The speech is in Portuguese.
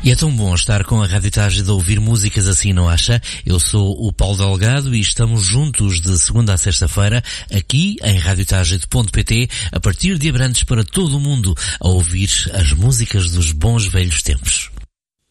E é tão bom estar com a Rádio Tágida a ouvir músicas assim, não acha? Eu sou o Paulo Delgado e estamos juntos de segunda a sexta-feira aqui em radiotágida.pt a partir de Abrantes para todo o mundo a ouvir as músicas dos bons velhos tempos.